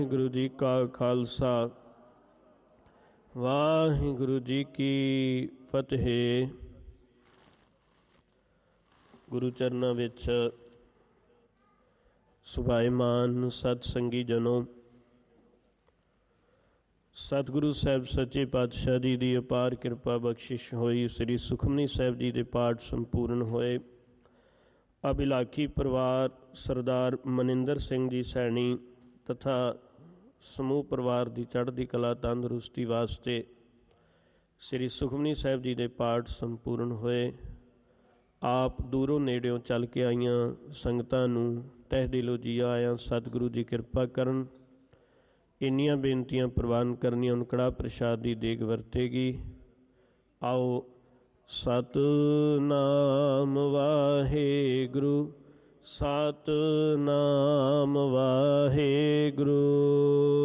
ਵਾਹਿਗੁਰੂ ਜੀ ਕਾ ਖਾਲਸਾ ਵਾਹਿਗੁਰੂ ਜੀ ਕੀ ਫਤਿਹ। ਗੁਰੂ ਚਰਨਾਂ ਵਿੱਚ ਸੁਭਾਏਮਾਨ ਸਤ ਸੰਗੀ ਜਨੋ, ਸਤਿਗੁਰੂ ਸਾਹਿਬ ਸੱਚੇ ਪਾਤਸ਼ਾਹ ਜੀ ਦੀ ਅਪਾਰ ਕਿਰਪਾ ਬਖਸ਼ਿਸ਼ ਹੋਈ। ਸ੍ਰੀ ਸੁਖਮਨੀ ਸਾਹਿਬ ਜੀ ਦੇ ਪਾਠ ਸੰਪੂਰਨ ਹੋਏ। ਅਭਿਲਾਖੀ ਪਰਿਵਾਰ ਸਰਦਾਰ ਮਨਿੰਦਰ ਸਿੰਘ ਜੀ ਸੈਣੀ ਤਥਾ ਸਮੂਹ ਪਰਿਵਾਰ ਦੀ ਚੜ੍ਹਦੀ ਕਲਾ ਤੰਦਰੁਸਤੀ ਵਾਸਤੇ ਸ੍ਰੀ ਸੁਖਮਨੀ ਸਾਹਿਬ ਜੀ ਦੇ ਪਾਠ ਸੰਪੂਰਨ ਹੋਏ। ਆਪ ਦੂਰੋਂ ਨੇੜਿਓਂ ਚੱਲ ਕੇ ਆਈਆਂ ਸੰਗਤਾਂ ਨੂੰ ਤਹਿ ਦਿਲੋਂ ਜੀ ਆਇਆਂ। ਸਤਿਗੁਰੂ ਜੀ ਕਿਰਪਾ ਕਰਨ। ਇੰਨੀਆਂ ਬੇਨਤੀਆਂ ਪ੍ਰਵਾਨ ਕਰਨੀਆਂ। ਹੁਣ ਕੜਾਹ ਪ੍ਰਸ਼ਾਦ ਦੀ ਦੇਗ ਵਰਤੇਗੀ। ਆਓ। ਸਤਿਨਾਮ ਵਾਹਿਗੁਰੂ, ਸਤਿਨਾਮ ਵਾਹਿਗੁਰੂ।